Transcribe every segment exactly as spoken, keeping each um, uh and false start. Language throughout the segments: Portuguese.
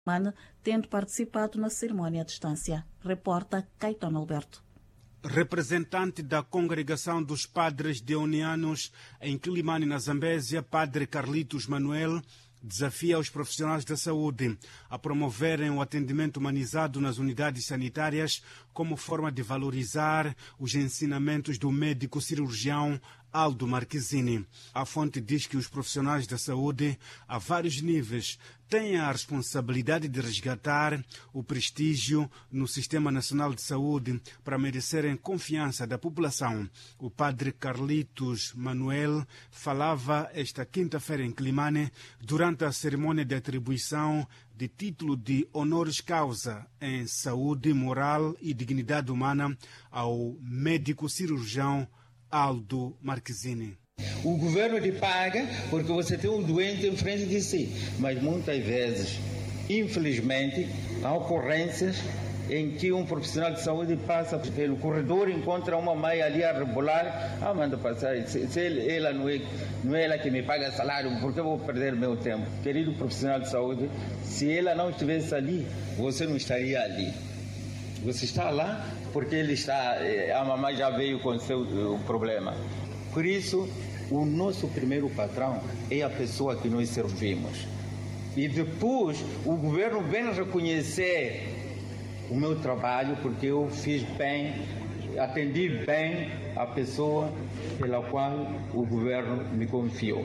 tendo participado na cerimónia à distância. Reporta Caetano Alberto. Representante da Congregação dos Padres Deonianos em Quilimane, na Zambésia, Padre Carlitos Manuel, desafia os profissionais da saúde a promoverem o atendimento humanizado nas unidades sanitárias como forma de valorizar os ensinamentos do médico cirurgião Aldo Marquezine. A fonte diz que os profissionais da saúde, a vários níveis, têm a responsabilidade de resgatar o prestígio no Sistema Nacional de Saúde para merecerem confiança da população. O padre Carlitos Manuel falava esta quinta-feira em Quilimane durante a cerimônia de atribuição de título de honoris causa em saúde moral e dignidade humana ao médico cirurgião Aldo Marquezine. O governo te paga porque você tem um doente em frente de si, mas muitas vezes, infelizmente, há ocorrências em que um profissional de saúde passa pelo corredor e encontra uma mãe ali a rebolar. Ah, manda passar, se, se ela não é, não é ela que me paga salário, por que eu vou perder meu tempo? Querido profissional de saúde, se ela não estivesse ali, você não estaria ali. Você está lá porque ele está, a mamãe já veio com o seu o problema. Por isso, o nosso primeiro patrão é a pessoa que nós servimos. E depois o governo vem reconhecer o meu trabalho porque eu fiz bem, atendi bem a pessoa pela qual o governo me confiou.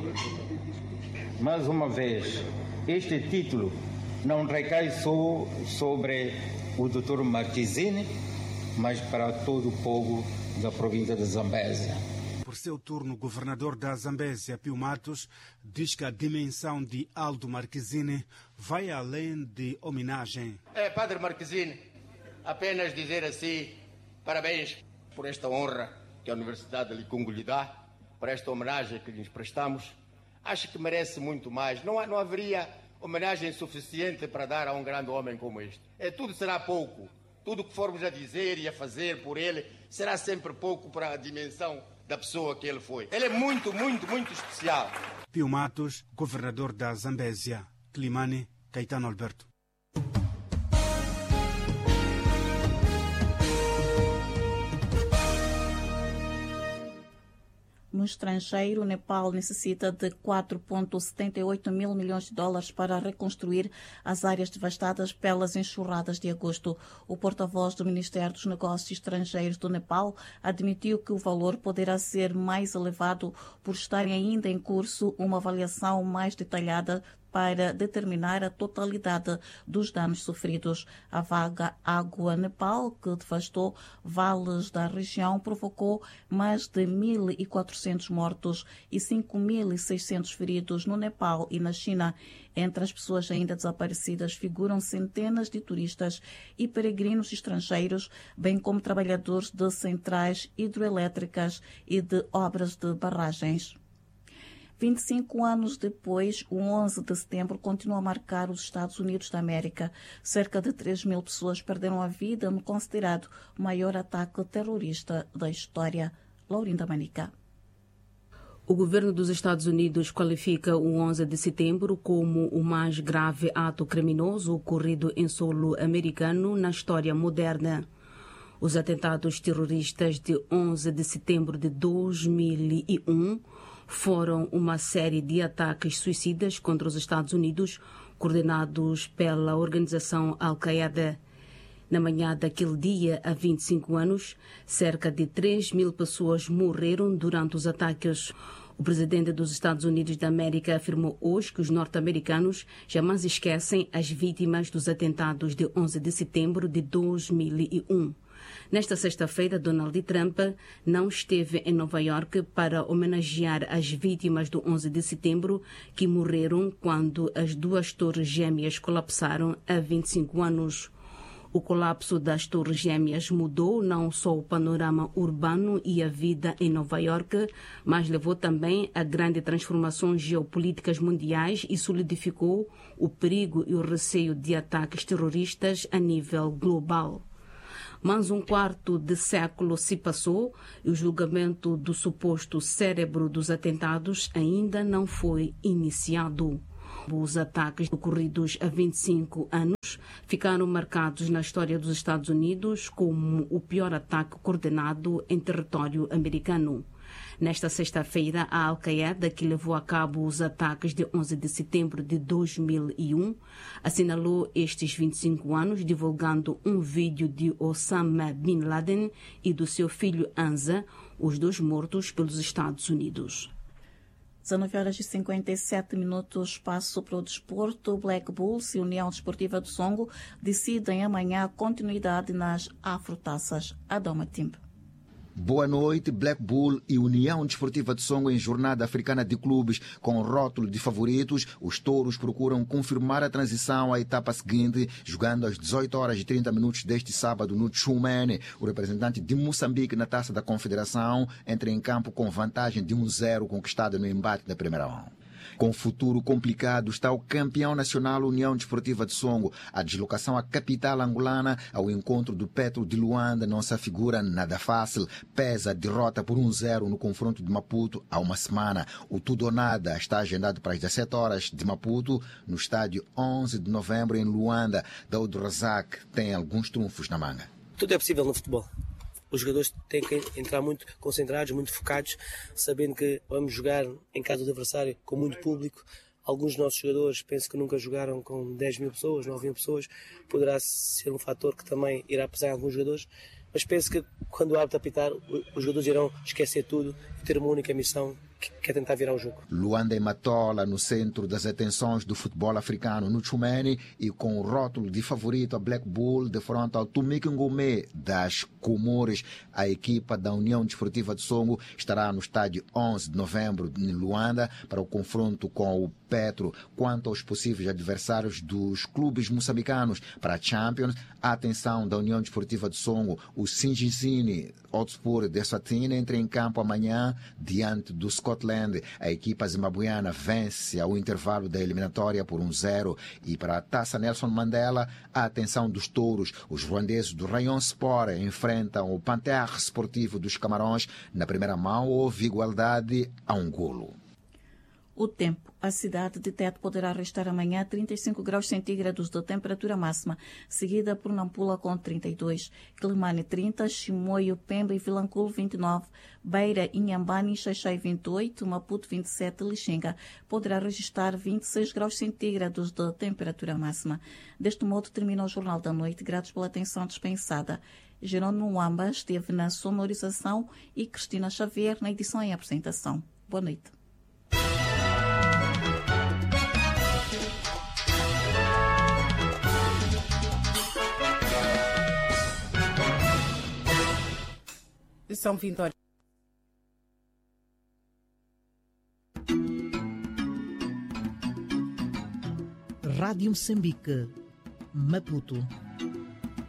Mais uma vez, este título não recai só sobre o doutor Marquezine, mas para todo o povo da província de Zambésia. Por seu turno, o governador da Zambésia, Pio Matos, diz que a dimensão de Aldo Marquezine vai além de homenagem. É, Padre Marquezine, apenas dizer assim, parabéns por esta honra que a Universidade de Licungo lhe dá, por esta homenagem que lhes prestamos. Acho que merece muito mais. Não, há, não haveria homenagem suficiente para dar a um grande homem como este. É, tudo será pouco. Tudo que formos a dizer e a fazer por ele será sempre pouco para a dimensão da pessoa que ele foi. Ele é muito, muito, muito especial. Pio Matos, governador da Zambésia. Quilimane, Caetano Alberto. No estrangeiro, o Nepal necessita de quatro vírgula setenta e oito mil milhões de dólares para reconstruir as áreas devastadas pelas enxurradas de agosto. O porta-voz do Ministério dos Negócios Estrangeiros do Nepal admitiu que o valor poderá ser mais elevado por estar ainda em curso uma avaliação mais detalhada para determinar a totalidade dos danos sofridos. A vaga Água Nepal, que devastou vales da região, provocou mais de mil e quatrocentos mortos e cinco mil e seiscentos feridos no Nepal e na China. Entre as pessoas ainda desaparecidas figuram centenas de turistas e peregrinos estrangeiros, bem como trabalhadores de centrais hidroelétricas e de obras de barragens. vinte e cinco anos depois, o onze de setembro continua a marcar os Estados Unidos da América. Cerca de três mil pessoas perderam a vida no considerado maior ataque terrorista da história. Laurinda Manica. O governo dos Estados Unidos qualifica o onze de setembro como o mais grave ato criminoso ocorrido em solo americano na história moderna. Os atentados terroristas de onze de setembro de dois mil e um foram uma série de ataques suicidas contra os Estados Unidos, coordenados pela organização Al-Qaeda. Na manhã daquele dia, há vinte e cinco anos, cerca de três mil pessoas morreram durante os ataques. O presidente dos Estados Unidos da América afirmou hoje que os norte-americanos jamais esquecem as vítimas dos atentados de onze de setembro de dois mil e um. Nesta sexta-feira, Donald Trump não esteve em Nova Iorque para homenagear as vítimas do onze de setembro que morreram quando as duas torres gêmeas colapsaram há vinte e cinco anos. O colapso das torres gêmeas mudou não só o panorama urbano e a vida em Nova Iorque, mas levou também a grandes transformações geopolíticas mundiais e solidificou o perigo e o receio de ataques terroristas a nível global. Mas um quarto de século se passou e o julgamento do suposto cérebro dos atentados ainda não foi iniciado. Os ataques ocorridos há vinte e cinco anos ficaram marcados na história dos Estados Unidos como o pior ataque coordenado em território americano. Nesta sexta-feira, a Al-Qaeda, que levou a cabo os ataques de onze de setembro de dois mil e um, assinalou estes vinte e cinco anos divulgando um vídeo de Osama Bin Laden e do seu filho Hamza, os dois mortos pelos Estados Unidos. dezenove horas e cinquenta e sete minutos, passo para o desporto. Black Bulls e União Desportiva do Songo decidem amanhã continuidade nas Afrotaças. Adoma Timp. Boa noite. Black Bull e União Desportiva de Songo em jornada africana de clubes com rótulo de favoritos. Os touros procuram confirmar a transição à etapa seguinte, jogando às dezoito horas e trinta minutos deste sábado no Tchumene. O representante de Moçambique na Taça da Confederação entra em campo com vantagem de um zero conquistada no embate da primeira mão. Com futuro complicado está o campeão nacional União Desportiva de Songo. A deslocação à capital angolana ao encontro do Petro de Luanda não se afigura nada fácil. Pesa a derrota por um zero no confronto de Maputo há uma semana. O tudo ou nada está agendado para as dezessete horas de Maputo, no estádio onze de novembro em Luanda. Daoud Razak tem alguns trunfos na manga. Tudo é possível no futebol. Os jogadores têm que entrar muito concentrados, muito focados, sabendo que vamos jogar em casa do adversário com muito público. Alguns dos nossos jogadores penso que nunca jogaram com dez mil pessoas, nove mil pessoas. Poderá ser um fator que também irá pesar em alguns jogadores. Mas penso que quando o árbitro apitar, os jogadores irão esquecer tudo e ter uma única missão, que é tentar virar o jogo. Luanda e Matola no centro das atenções do futebol africano no Tchumene, e com o rótulo de favorito a Black Bull de frente ao Tumiki Ngomé das Comores. A equipa da União Desportiva de Songo estará no estádio onze de novembro em Luanda para o confronto com o Petro. Quanto aos possíveis adversários dos clubes moçambicanos para a Champions, a atenção da União Desportiva de Songo, o Singizini Hotspur de Eswatini entra em campo amanhã diante do Scotland. A equipa zimbabuiana vence ao intervalo da eliminatória por um zero. E para a Taça Nelson Mandela, a atenção dos touros. Os ruandeses do Rayon Sport enfrentam o Panthère Sportivo dos Camarões. Na primeira mão houve igualdade a um golo. O tempo. A cidade de Tete poderá restar amanhã trinta e cinco graus centígrados de temperatura máxima, seguida por Nampula com trinta e dois, Quelimane trinta, Chimoio, Pemba e Vilanculo vinte e nove, Beira, Inhambane e Xaixai vinte e oito, Maputo vinte e sete, Lixinga poderá registrar vinte e seis graus centígrados de temperatura máxima. Deste modo termina o Jornal da Noite. Gratos pela atenção dispensada. Jerônimo Mwamba esteve na sonorização e Cristina Xavier na edição e apresentação. Boa noite. São Vitória. Rádio Moçambique, Maputo.